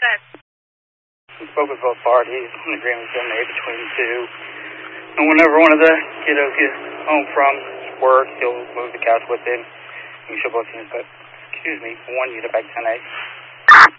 said? We spoke with both parties. An agreement's been made between the two. And whenever one of the kiddos gets home from work, he'll move the couch with him. We should both use, but, excuse me, 1 unit back 10A.